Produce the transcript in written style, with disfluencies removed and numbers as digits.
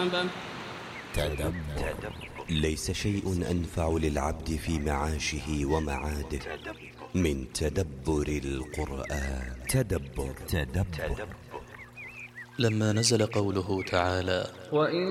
تدبر. ليس شيء أنفع للعبد في معاشه ومعاده من تدبر القرآن. تدبر. لما نزل قوله تعالى: وإن